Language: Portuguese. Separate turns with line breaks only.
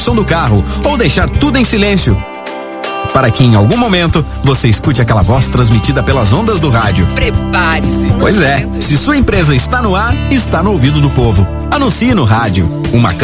som do carro ou deixar tudo em silêncio, para que em algum momento você escute aquela voz transmitida pelas ondas do rádio.
Prepare-se.
Pois é, se sua empresa está no ar, está no ouvido do povo. Anuncie no rádio. Uma